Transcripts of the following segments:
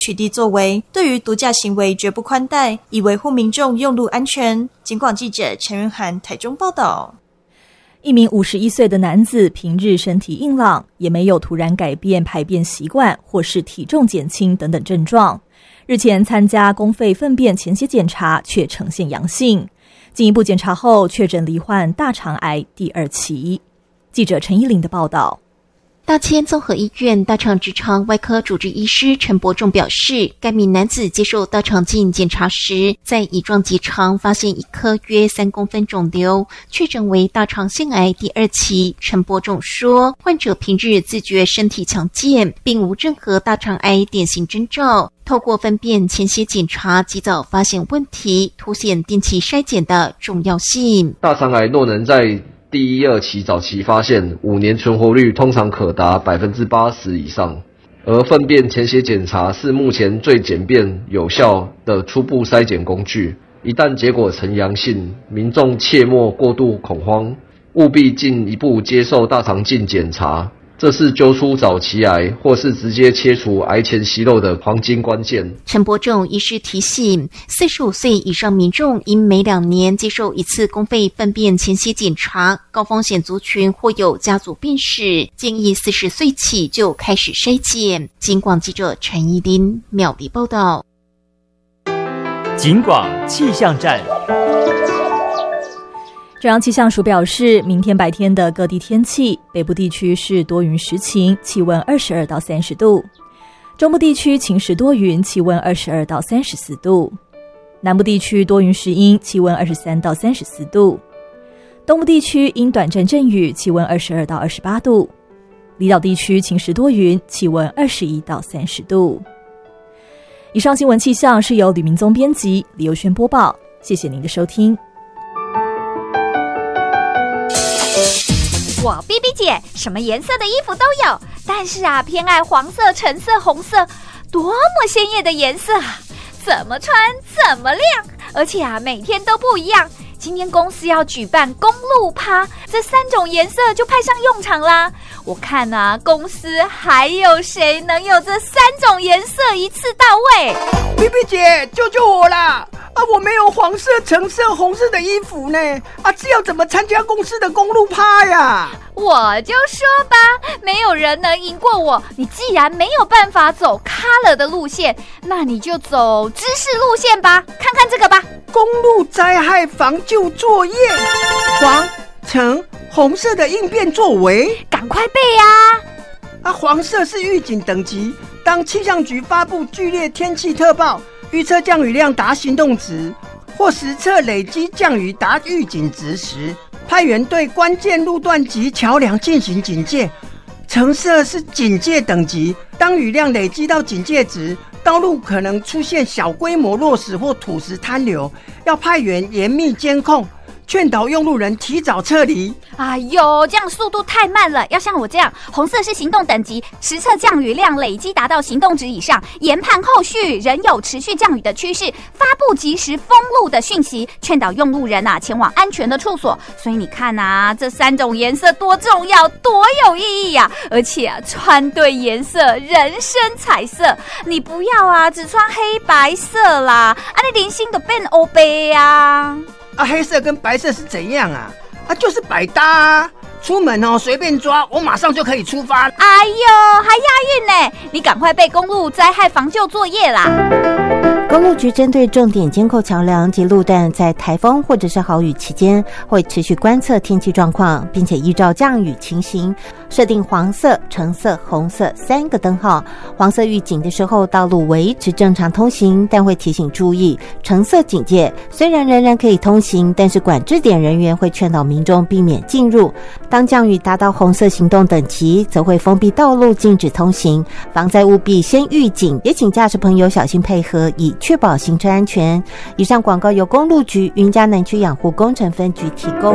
取缔作为，对于毒驾行为绝不宽待，以维护民众用路安全。警广记者陈云涵台中报道。 一名51岁的男子平日身体硬朗，也没有突然改变排便习惯或是体重减轻等等症状。日前参加公费粪便潜血检查却呈现阳性，进一步检查后确诊罹患大肠癌第2期。记者陈依玲的报道。 大千综合医院大肠直肠外科主治医师陈伯仲表示，该名男子接受大肠镜检查时，在乙状结肠发现一颗约3公分肿瘤，确诊为大肠腺癌第2期。陈伯仲说，患者平日自觉身体强健，并无任何大肠癌典型征兆，透过粪便潜血检查及早发现问题，凸显定期筛检的重要性。 大肠癌若能在第1、2期早期发现，5年存活率通常可达80%以上。而粪便潜血检查是目前最简便有效的初步筛检工具。一旦结果呈阳性，民众切莫过度恐慌，务必进一步接受大肠镜检查。这是揪出早期癌或是直接切除癌前息肉的黄金关键。 陈伯仲医师提醒，45岁以上民众应每2年接受一次公费粪便潜血检查，高风险族群或有家族病史，建议40岁起就开始筛检。警广记者陈依琳苗栗报道。 警广气象站。 中央气象署表示，明天白天的各地天气，北部地区是多云时晴，气温22到30度；中部地区晴时多云，气温22到34度；南部地区多云时阴，气温23到34度；东部地区因短暂阵雨，气温22到28度；离岛地区晴时多云，气温21到30度。以上新闻气象是由吕明宗编辑，李佑轩播报，谢谢您的收听。 我 BB 姐什么颜色的衣服都有，但是啊，偏爱黄色、橙色、红色，多么鲜艳的颜色啊！怎么穿怎么亮，而且啊，每天都不一样。今天公司要举办公路趴，这3种颜色就派上用场啦。我看啊，公司还有谁能有这3种颜色一次到位 ？BB 姐，救救我啦！我没有黄色、橙色、红色的衣服呢！这要怎么参加公司的公路趴呀？ 我就说吧，没有人能赢过我。你既然没有办法走 color 的路线，那你就走知识路线吧。看看这个吧， 公路灾害防救作业，黄、橙、红色的应变作为， 赶快背啊！ 黄色是预警等级，当气象局发布剧烈天气特报，预测降雨量达行动值，或实测累积降雨达预警值时，派员对关键路段及桥梁进行警戒。橙色是警戒等级，当雨量累积到警戒值，道路可能出现小规模落石或土石坍流，要派员严密监控，劝导用路人提早撤离。 哎呦，这样速度太慢了，要像我这样，红色是行动等级，实测降雨量累积达到行动值以上，研判后续仍有持续降雨的趋势，发布及时封路的讯息，劝导用路人前往安全的处所。所以你看啊，这3种颜色多重要，多有意义啊！而且穿对颜色，人生彩色。你不要只穿黑白色啦，你零星的变欧杯啊！ 黑色跟白色是怎样啊？就是百搭啊！出门随便抓，我马上就可以出发。 哎呦，还押韵呢！你赶快背公路灾害防救作业啦！ 公路局针对重点监控桥梁及路段，在台风或者是豪雨期间，会持续观测天气状况，并且依照降雨情形，设定黄色、橙色、红色3个灯号。黄色预警的时候，道路维持正常通行，但会提醒注意橙色警戒。虽然仍然可以通行，但是管制点人员会劝导民众避免进入。当降雨达到红色行动等级，则会封闭道路，禁止通行。防灾务必先预警，也请驾驶朋友小心配合，以确保行车安全。以上广告由公路局云嘉南区养护工程分局提供。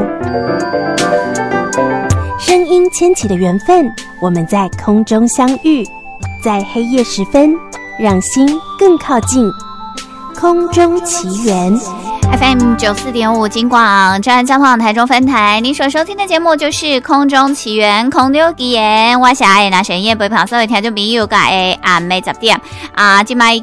声音牵起的缘分，我们在空中相遇，在黑夜时分，让心更靠近。空中奇缘 FM 94.5金广中央交通台中分台，您所收听的节目就是空中奇缘空中奇缘。我是爱拿深夜陪伴所有听众朋友的暗暝10点现在